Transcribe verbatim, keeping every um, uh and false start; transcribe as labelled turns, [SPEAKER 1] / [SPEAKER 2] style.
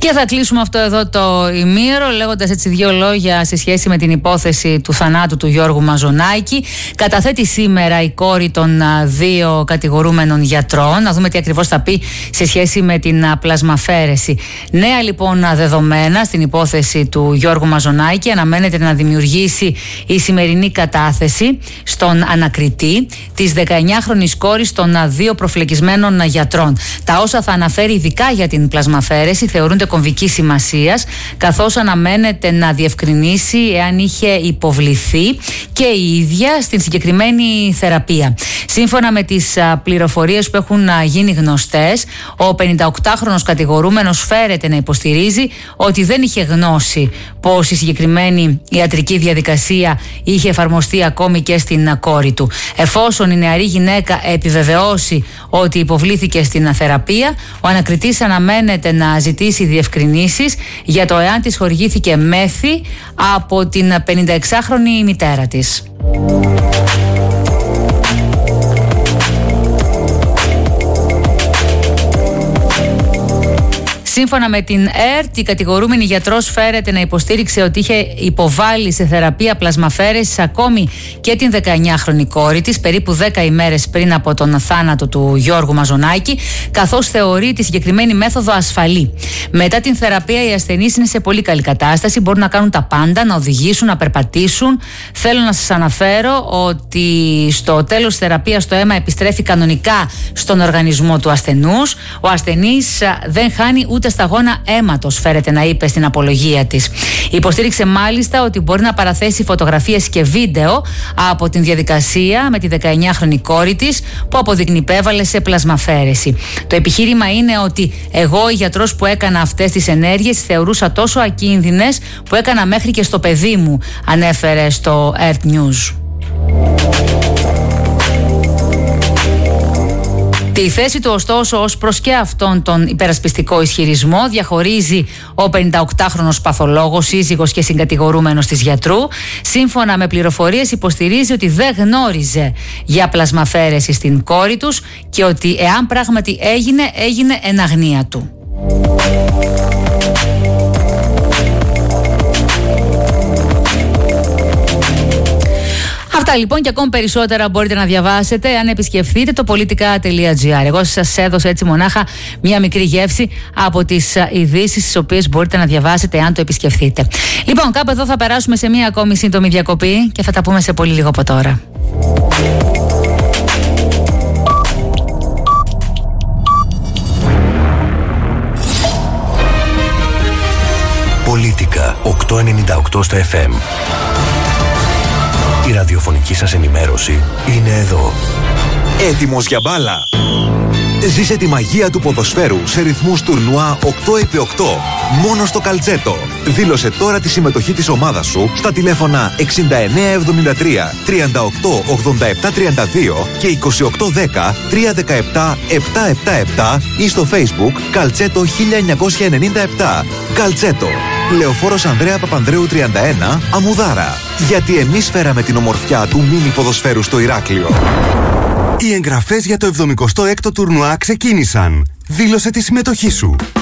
[SPEAKER 1] Και θα κλείσουμε αυτό εδώ το ημίωρο λέγοντας έτσι δύο λόγια σε σχέση με την υπόθεση του θανάτου του Γιώργου Μαζονάκη. Καταθέτει σήμερα η κόρη των δύο κατηγορούμενων γιατρών. Να δούμε τι ακριβώς θα πει σε σχέση με την πλασμαφαίρεση. Νέα λοιπόν δεδομένα στην υπόθεση του Γιώργου Μαζονάκη αναμένεται να δημιουργήσει η σημερινή κατάθεση στον ανακριτή της δεκαεννιάχρονης κόρης των δύο προφυλακισμένων γιατρών. Τα όσα θα αναφέρει ειδικά για την πλασμαφαίρεση θεωρούνται κομβική σημασίας, καθώς αναμένεται να διευκρινίσει εάν είχε υποβληθεί και η ίδια στην συγκεκριμένη θεραπεία. Σύμφωνα με τις πληροφορίες που έχουν γίνει γνωστές, ο πενηνταοκτάχρονος κατηγορούμενος φέρεται να υποστηρίζει ότι δεν είχε γνώση πως η συγκεκριμένη ιατρική διαδικασία είχε εφαρμοστεί ακόμη και στην κόρη του. Εφόσον η νεαρή γυναίκα επιβεβαιώσει ότι υποβλήθηκε στην θεραπεία, ο ανακριτής αναμένεται να ζητήσει διευκρινήσεις για το εάν της χορηγήθηκε μέθη από την πενηνταεξάχρονη μητέρα της. Σύμφωνα με την ΕΡΤ, η κατηγορούμενη γιατρός φέρεται να υποστήριξε ότι είχε υποβάλει σε θεραπεία πλασμαφαίρεσης ακόμη και την δεκαεννιάχρονη κόρη της, περίπου δέκα ημέρες πριν από τον θάνατο του Γιώργου Μαζονάκη, καθώς θεωρεί τη συγκεκριμένη μέθοδο ασφαλή. Μετά την θεραπεία, οι ασθενείς είναι σε πολύ καλή κατάσταση, μπορούν να κάνουν τα πάντα, να οδηγήσουν, να περπατήσουν. Θέλω να σας αναφέρω ότι στο τέλος της θεραπείας το αίμα επιστρέφει κανονικά στον οργανισμό του ασθενούς. Ο ασθενής δεν χάνει ούτε σταγόνα αίματος, φέρεται να είπε στην απολογία της. Υποστήριξε μάλιστα ότι μπορεί να παραθέσει φωτογραφίες και βίντεο από την διαδικασία με τη δεκαεννιάχρονη κόρη της που αποδεικνύει υπέβαλε σε πλασμαφαίρεση. Το επιχείρημα είναι ότι εγώ, η γιατρός που έκανα αυτές τις ενέργειες, θεωρούσα τόσο ακίνδυνες που έκανα μέχρι και στο παιδί μου, ανέφερε στο ΕΡΤ News. Τη θέση του ωστόσο ως προς και αυτόν τον υπερασπιστικό ισχυρισμό διαχωρίζει ο πενηνταοκτάχρονος παθολόγος, σύζυγος και συγκατηγορούμενος της γιατρού. Σύμφωνα με πληροφορίες υποστηρίζει ότι δεν γνώριζε για πλασμαφαίρεση στην κόρη τους και ότι εάν πράγματι έγινε, έγινε εν αγνία του. Αυτά λοιπόν και ακόμη περισσότερα μπορείτε να διαβάσετε αν επισκεφθείτε το πολιτικά τελεία τζι άρ. Εγώ σας έδωσα έτσι μονάχα μια μικρή γεύση από τις ειδήσεις τις οποίες μπορείτε να διαβάσετε αν το επισκεφθείτε. Λοιπόν, κάπου εδώ θα περάσουμε σε μια ακόμη σύντομη διακοπή και θα τα πούμε σε πολύ λίγο από τώρα.
[SPEAKER 2] Πολίτικα οκτακόσια ενενήντα οκτώ στο εφ εμ. Η ραδιοφωνική σας ενημέρωση είναι εδώ. Έτοιμος για μπάλα! Ζήσε τη μαγεία του ποδοσφαίρου σε ρυθμούς τουρνουά οκτώ επί οκτώ. Μόνο στο Καλτσέτο. Δήλωσε τώρα τη συμμετοχή της ομάδας σου στα τηλέφωνα εξήντα εννέα εβδομήντα τρία τριάντα οκτώ ογδόντα επτά τριάντα δύο και είκοσι οκτώ δέκα τριακόσια δεκαεπτά επτακόσια εβδομήντα επτά ή στο Facebook Καλτσέτο χίλια εννιακόσια ενενήντα επτά. Καλτσέτο. Λεωφόρος Ανδρέα Παπανδρέου τριάντα ένα, Αμμουδάρα. Γιατί εμείς φέραμε την ομορφιά του μίνι ποδοσφαίρου στο Ηράκλειο. Οι εγγραφές για το εβδομηκοστό έκτο τουρνουά ξεκίνησαν. Δήλωσε τη συμμετοχή σου.